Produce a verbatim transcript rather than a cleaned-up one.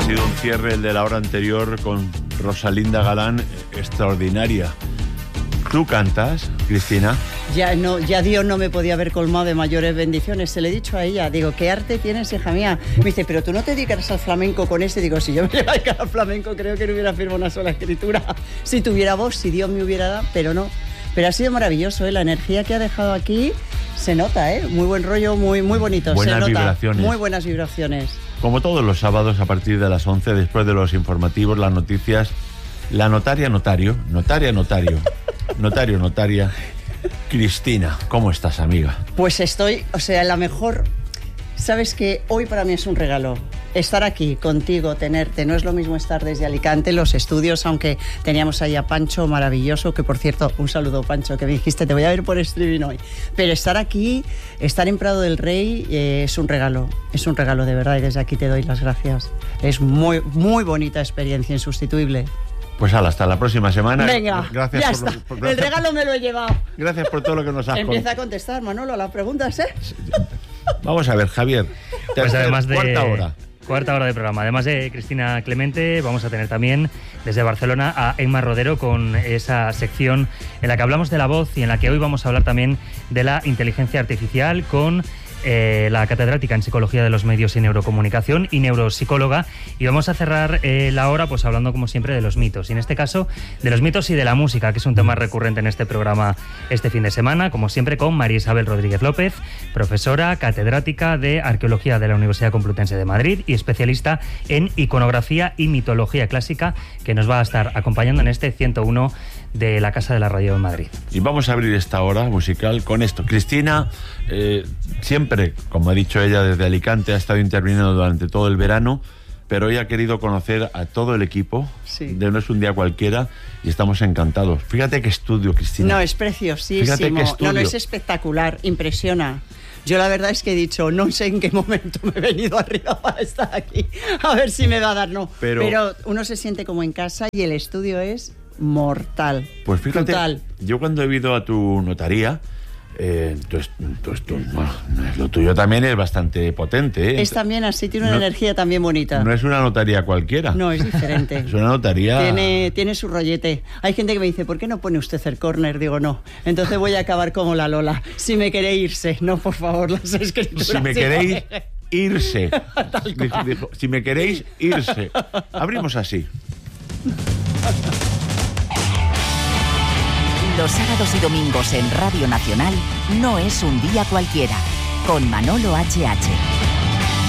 sido un cierre, el de la hora anterior, con Rosalinda Galán, extraordinaria. ¿Tú cantas, Cristina? Ya no, ya Dios no me podía haber colmado de mayores bendiciones. Se le he dicho a ella, digo, ¿qué arte tienes, hija mía? Me dice, pero tú no te dedicas al flamenco con ese. Digo, si yo me dedicara al flamenco, creo que no hubiera firmado una sola escritura. Si tuviera voz, si Dios me hubiera dado, pero no. Pero ha sido maravilloso, ¿eh? La energía que ha dejado aquí se nota, ¿eh? Muy buen rollo, muy, muy bonito. Buenas se nota. vibraciones. Muy buenas vibraciones. Como todos los sábados, a partir de las once, después de los informativos, las noticias, la notaria notario, notaria notario, notario notaria, Cristina, ¿cómo estás, amiga? Pues estoy, o sea, la mejor... Sabes que hoy para mí es un regalo. Estar aquí contigo, tenerte, no es lo mismo estar desde Alicante, los estudios, aunque teníamos ahí a Pancho, maravilloso, que por cierto, un saludo, Pancho, que me dijiste, te voy a ver por streaming hoy. Pero estar aquí, estar en Prado del Rey, eh, es un regalo, es un regalo de verdad, y desde aquí te doy las gracias. Es muy, muy bonita experiencia, insustituible. Pues hala, hasta la próxima semana. Venga, gracias ya por, está. Por, gracias, el regalo me lo he llevado. Gracias por todo lo que nos has contado. Empieza a contestar, Manolo, a las preguntas, ¿eh? Vamos a ver, Javier. Pues además de... Cuarta hora. Cuarta hora de programa. Además de Cristina Clemente, vamos a tener también desde Barcelona a Emma Rodero con esa sección en la que hablamos de la voz y en la que hoy vamos a hablar también de la inteligencia artificial con eh, la catedrática en Psicología de los Medios y Neurocomunicación y neuropsicóloga. Y vamos a cerrar eh, la hora pues hablando como siempre de los mitos. Y en este caso de los mitos y de la música, que es un tema recurrente en este programa este fin de semana, como siempre con María Isabel Rodríguez López, profesora, catedrática de Arqueología de la Universidad Complutense de Madrid y especialista en iconografía y mitología clásica, que nos va a estar acompañando en este ciento uno de la Casa de la Radio en Madrid. Y vamos a abrir esta hora musical con esto. Cristina, eh, siempre, como ha dicho ella, desde Alicante ha estado interviniendo durante todo el verano, pero hoy ha querido conocer a todo el equipo, sí, de No es un día cualquiera, y estamos encantados. Fíjate qué estudio, Cristina. No, es preciosísimo. Fíjate qué estudio. No, no, es espectacular, impresiona. Yo la verdad es que he dicho, no sé en qué momento me he venido arriba para estar aquí, a ver si me va a dar, no. Pero, pero uno se siente como en casa y el estudio es mortal. Pues fíjate, brutal. Yo cuando he ido a tu notaría, eh, tu, tu, tu, bueno, lo tuyo también es bastante potente, ¿eh? Es también así, tiene una no, energía también bonita. No es una notaría cualquiera. No, es diferente. Es una notaría... Tiene, tiene su rollete. Hay gente que me dice, ¿por qué no pone usted el corner? Digo, no. Entonces voy a acabar como la Lola. Si me queréis irse. No, por favor, las escrituras. Si me queréis irse. Dijo, dijo, si me queréis irse. Abrimos así. Los sábados y domingos en Radio Nacional No es un día cualquiera, con Manolo H H.